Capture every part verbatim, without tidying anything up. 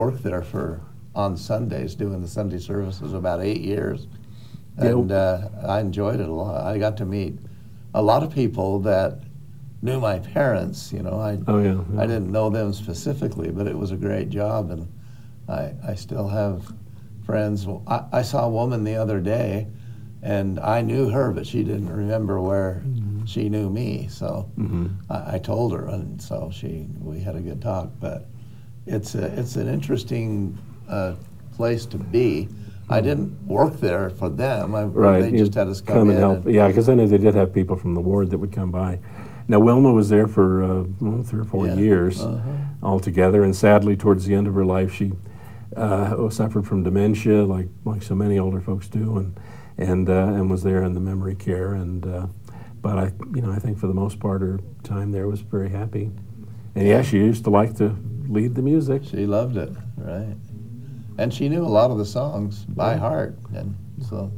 worked there for on Sundays, doing the Sunday services about eight years, Yeah. and uh, I enjoyed it a lot. I got to meet a lot of people that knew my parents. You know, I Oh yeah. yeah. I didn't know them specifically, but it was a great job, and I I still have friends. I, I saw a woman the other day, and I knew her, but she didn't remember where Mhm. she knew me. So Mhm. I, I told her, and so she we had a good talk. But it's a, it's an interesting uh, place to be. I didn't work there for them. I, Right. They you just had us come, come in. and help. And, Yeah, because I know they did have people from the ward that would come by. Now Wilma was there for uh, well, three or four Yeah. years Uh-huh. altogether, and sadly, towards the end of her life, she uh, suffered from dementia, like like so many older folks do, and and uh, and was there in the memory care. And uh, but I, you know, I think for the most part, her time there was very happy. And yeah, she used to like to lead the music. She loved it, right? And she knew a lot of the songs by Yeah. heart. And so,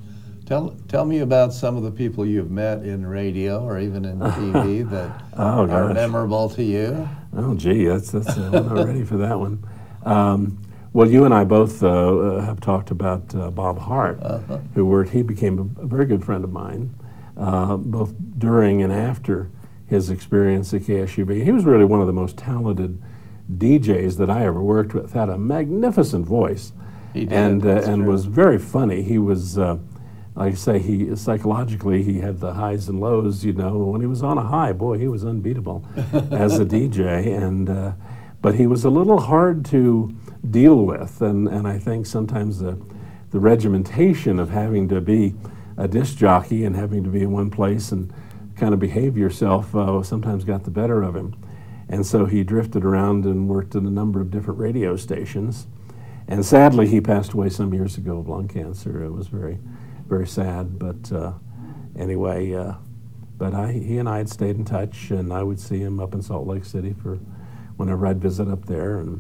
tell tell me about some of the people you've met in radio or even in T V that Oh, are gosh. memorable to you. Oh, gee, that's that's uh, I'm not ready for that one. Um, well, you and I both uh, uh, have talked about uh, Bob Hart, Uh-huh. who worked. He became a, a very good friend of mine, uh, both during and after his experience at K S U B. He was really one of the most talented D Js that I ever worked with. Had a magnificent voice, He did, and uh, that's and true. was very funny. He was. Uh, like I say, he psychologically he had the highs and lows. You know, when he was on a high, boy, he was unbeatable as a D J. And uh, but he was a little hard to deal with, and, and I think sometimes the the regimentation of having to be a disc jockey and having to be in one place and kind of behave yourself uh, sometimes got the better of him. And so he drifted around and worked at a number of different radio stations. And sadly, he passed away some years ago of lung cancer. It was very, very sad. But uh, anyway, uh, but I, he and I had stayed in touch, and I would see him up in Salt Lake City for whenever I'd visit up there. And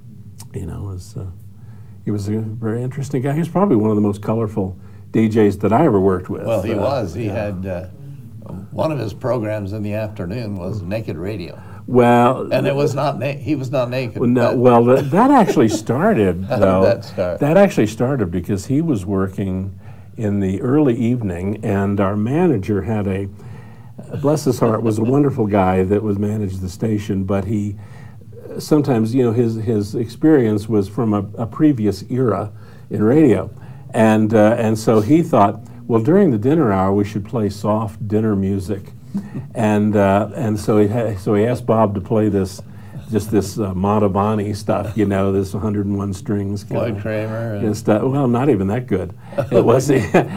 you know, it was, uh, he was a very interesting guy. He was probably one of the most colorful D Js that I ever worked with. Well, he Uh, was. He yeah. had uh, one of his programs in the afternoon was Naked Radio, Well, and it was not. Na- he was not naked. Well, no, but- well, that, that actually started, How did though. that start? That actually started because he was working in the early evening, and our manager had a, bless his heart, was a wonderful guy that was managed the station, but he sometimes, you know, his his experience was from a, a previous era in radio, and uh, and so he thought, well, during the dinner hour we should play soft dinner music, and uh, and so he ha- so he asked Bob to play this, just this uh, Madhavani stuff, you know, this one hundred and one strings. Floyd kinda- Kramer. And, and stuff. Well, not even that good. It was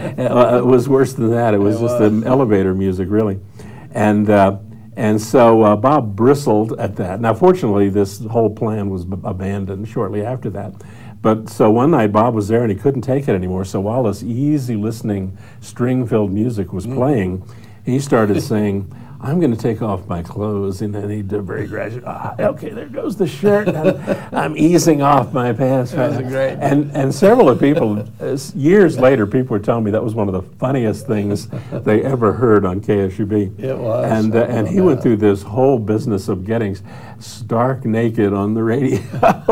it was worse than that. It was It just was. the elevator music, really, and uh, and so uh, Bob bristled at that. Now, fortunately, this whole plan was b- abandoned shortly after that. But so one night Bob was there and he couldn't take it anymore. So while this easy listening string-filled music was playing, he started saying, "I'm going to take off my clothes," and then he did very gradually. Ah, okay, there goes the shirt. I'm, I'm easing off my pants. That was a great- And and several of people, uh, years later, people were telling me that was one of the funniest things they ever heard on K S U B. It was, And uh, I and know he went that. through this whole business of getting stark naked on the radio.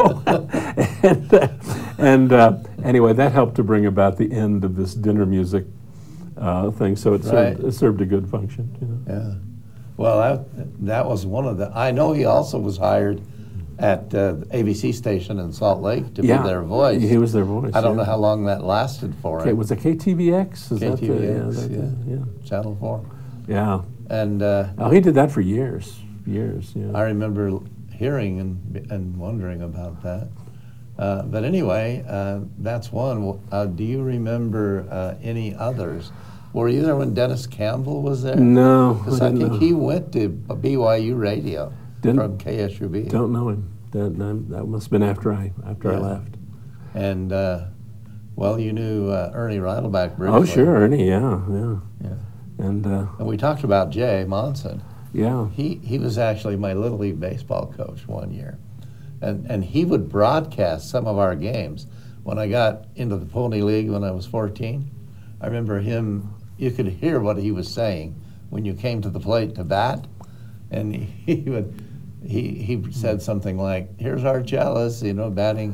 and uh, and uh, anyway, that helped to bring about the end of this dinner music uh, thing. So it served, Right. it served a good function. You know? Yeah. Well, that, that was one of the. I know he also was hired at uh, the A B C station in Salt Lake to Yeah, be their voice. He was their voice. I don't yeah. know how long that lasted for. Okay, him. was it K T V X? Is that the- K T V X, that the- yeah. yeah. Channel Four, Yeah. and uh, Oh, he did that for years, years. Yeah. I remember hearing and and wondering about that. Uh, but anyway, uh, that's one. Uh, do you remember uh, any others? Were you there when Dennis Campbell was there? No, Because I I didn't think know. he went to B Y U Radio Didn't- from K S U B. Don't know him. That, that, that must have been after I after I Yeah. left. And, uh, well, you knew uh, Ernie Reidelbach briefly. Oh, sure, Ernie. Yeah, yeah. Yeah. And uh, And we talked about Jay Monson. yeah, He he was actually my Little League baseball coach one year. And, and he would broadcast some of our games. When I got into the Pony League when I was fourteen, I remember him, you could hear what he was saying when you came to the plate to bat. And he, he would, he, he said something like, "Here's Art Jealous, you know, batting